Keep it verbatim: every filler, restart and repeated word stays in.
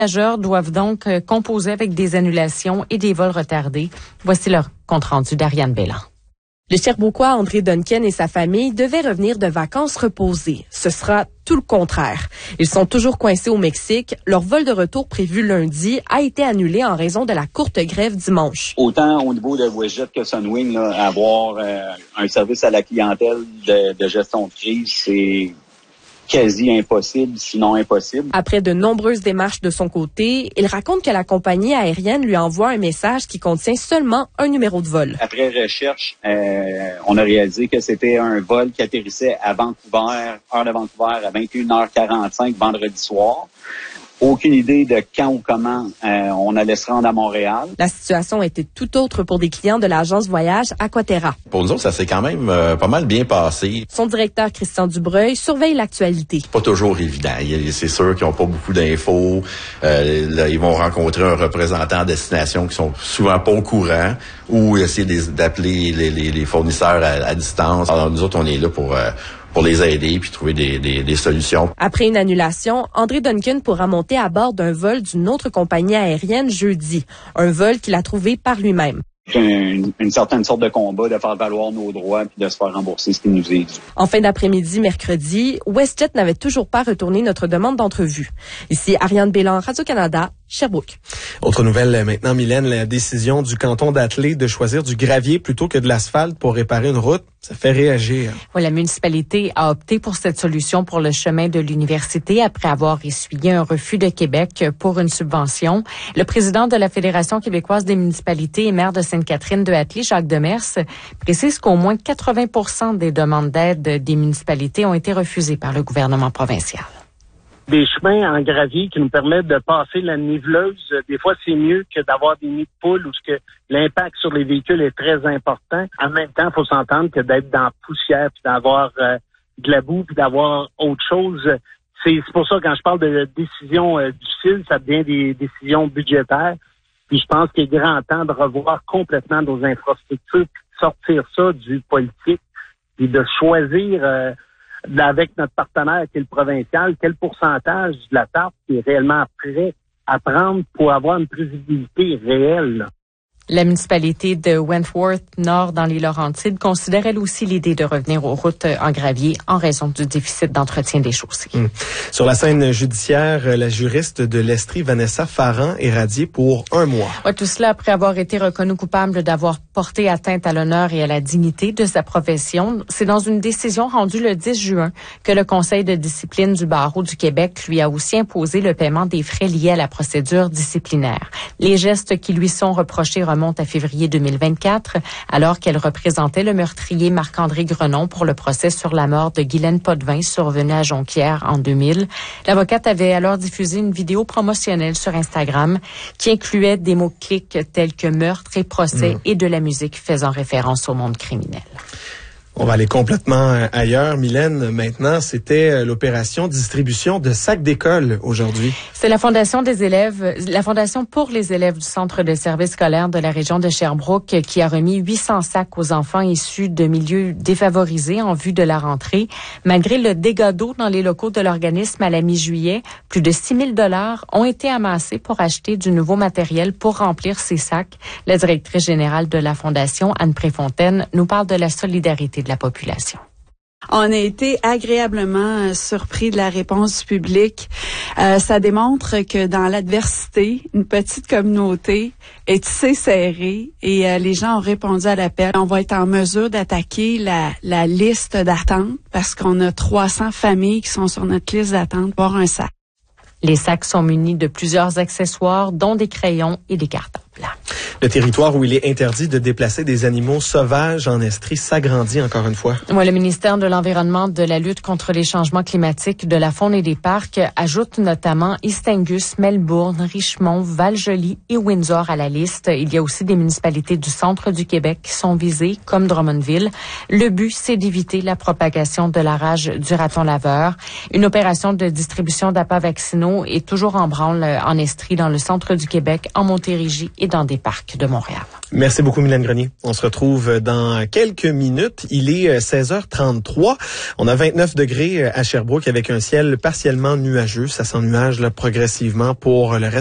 voyageurs doivent donc composer avec des annulations et des vols retardés. Voici leur compte-rendu d'Ariane Bélan. Le Sherbrookois André Duncan et sa famille devaient revenir de vacances reposées. Ce sera tout le contraire. Ils sont toujours coincés au Mexique. Leur vol de retour prévu lundi a été annulé en raison de la courte grève dimanche. Autant au niveau de WestJet que Sunwing, là, avoir euh, un service à la clientèle de, de gestion de crise, c'est quasi impossible, sinon impossible. Après de nombreuses démarches de son côté, il raconte que la compagnie aérienne lui envoie un message qui contient seulement un numéro de vol. Après recherche, euh, on a réalisé que c'était un vol qui atterrissait à Vancouver, heure de Vancouver, à vingt et une heures quarante-cinq vendredi soir. Aucune idée de quand ou comment euh, on allait se rendre à Montréal. La situation était tout autre pour des clients de l'agence voyage Aquaterra. Pour nous autres, ça s'est quand même euh, pas mal bien passé. Son directeur, Christian Dubreuil, surveille l'actualité. C'est pas toujours évident. C'est sûr qu'ils n'ont pas beaucoup d'infos. Euh, là, ils vont rencontrer un représentant à destination qui sont souvent pas au courant ou essayer d'appeler les, les, les fournisseurs à, à distance. Alors nous autres, on est là pour... Euh, pour les aider puis trouver des, des, des solutions. Après une annulation, André Duncan pourra monter à bord d'un vol d'une autre compagnie aérienne jeudi. Un vol qu'il a trouvé par lui-même. Une, une certaine sorte de combat de faire valoir nos droits puis de se faire rembourser ce qui nous est dû. En fin d'après-midi, mercredi, WestJet n'avait toujours pas retourné notre demande d'entrevue. Ici, Ariane Bélan, Radio-Canada, Sherbrooke. Autre nouvelle maintenant, Mylène, la décision du canton d'Athlée de choisir du gravier plutôt que de l'asphalte pour réparer une route, ça fait réagir. Oui, la municipalité a opté pour cette solution pour le chemin de l'université après avoir essuyé un refus de Québec pour une subvention. Le président de la Fédération québécoise des municipalités et maire de Sainte-Catherine de Athlée, Jacques Demers, précise qu'au moins quatre-vingts pour cent des demandes d'aide des municipalités ont été refusées par le gouvernement provincial. Des chemins en gravier qui nous permettent de passer la niveleuse. Des fois, c'est mieux que d'avoir des nids de poules où ce que l'impact sur les véhicules est très important. En même temps, il faut s'entendre que d'être dans la poussière, puis d'avoir euh, de la boue, puis d'avoir autre chose. C'est, c'est pour ça que quand je parle de décisions euh, difficiles, ça devient des décisions budgétaires. Puis je pense qu'il est grand temps de revoir complètement nos infrastructures, puis de sortir ça du politique, puis de choisir... Euh, avec notre partenaire qui est le provincial, quel pourcentage de la tarte qui est réellement prêt à prendre pour avoir une prévisibilité réelle. Là. La municipalité de Wentworth Nord dans les Laurentides considère elle aussi l'idée de revenir aux routes en gravier en raison du déficit d'entretien des chaussées. Mmh. Sur la scène judiciaire, la juriste de l'Estrie, Vanessa Farran, est radiée pour un mois. Ouais, tout cela après avoir été reconnue coupable d'avoir porté atteinte à l'honneur et à la dignité de sa profession. C'est dans une décision rendue le dix juin que le Conseil de discipline du barreau du Québec lui a aussi imposé le paiement des frais liés à la procédure disciplinaire. Les gestes qui lui sont reprochés remontent à février deux mille vingt-quatre, alors qu'elle représentait le meurtrier Marc-André Grenon pour le procès sur la mort de Guylaine Potvin survenue à Jonquière en deux mille. L'avocate avait alors diffusé une vidéo promotionnelle sur Instagram qui incluait des mots-clics tels que meurtre et procès mmh. et de la musique faisant référence au monde criminel. On va aller complètement ailleurs. Mylène, maintenant, c'était l'opération distribution de sacs d'école aujourd'hui. C'est la Fondation des élèves, la Fondation pour les élèves du Centre de services scolaires de la région de Sherbrooke qui a remis huit cents sacs aux enfants issus de milieux défavorisés en vue de la rentrée. Malgré le dégât d'eau dans les locaux de l'organisme à la mi-juillet, plus de six mille dollars ont été amassés pour acheter du nouveau matériel pour remplir ces sacs. La directrice générale de la Fondation, Anne Préfontaine, nous parle de la solidarité de la population. On a été agréablement surpris de la réponse du public. Euh, ça démontre que dans l'adversité, une petite communauté est tissée serrée et euh, les gens ont répondu à l'appel. On va être en mesure d'attaquer la, la liste d'attente parce qu'on a trois cents familles qui sont sur notre liste d'attente pour un sac. Les sacs sont munis de plusieurs accessoires, dont des crayons et des cartables. Le territoire où il est interdit de déplacer des animaux sauvages en Estrie s'agrandit encore une fois. Ouais, le ministère de l'Environnement, de la lutte contre les changements climatiques, de la faune et des parcs ajoute notamment East Angus, Melbourne, Richmond, Val-Joli et Windsor à la liste. Il y a aussi des municipalités du centre du Québec qui sont visées, comme Drummondville. Le but, c'est d'éviter la propagation de la rage du raton laveur. Une opération de distribution d'appâts vaccinaux est toujours en branle en Estrie, dans le centre du Québec, en Montérégie et dans des parcs Catholique de Montréal. Merci beaucoup, Mylène Grenier. On se retrouve dans quelques minutes. Il est seize heures trente-trois. On a vingt-neuf degrés à Sherbrooke avec un ciel partiellement nuageux. Ça s'ennuage là, progressivement pour le reste